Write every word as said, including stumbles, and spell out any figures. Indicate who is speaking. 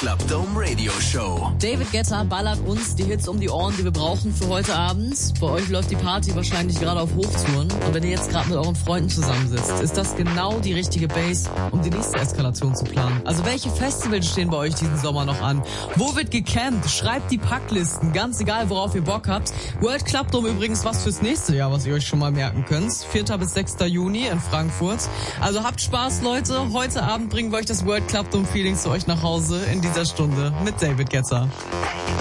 Speaker 1: Club Dome Radio Show.
Speaker 2: David Guetta ballert uns die Hits um die Ohren, die wir brauchen für heute Abend. Bei euch läuft die Party wahrscheinlich gerade auf Hochtouren. Und wenn ihr jetzt gerade mit euren Freunden zusammensitzt, ist das genau die richtige Base, um die nächste Eskalation zu planen. Also welche Festivals stehen bei euch diesen Sommer noch an? Wo wird gecampt? Schreibt die Packlisten, ganz egal, worauf ihr Bock habt. World Club Dome übrigens was fürs nächste Jahr, was ihr euch schon mal merken könnt. vierter bis sechster Juni in Frankfurt. Also habt Spaß, Leute. Heute Abend bringen wir euch das World Club Dome Feeling zu euch nach Hause in dieser Stunde mit David Guetta.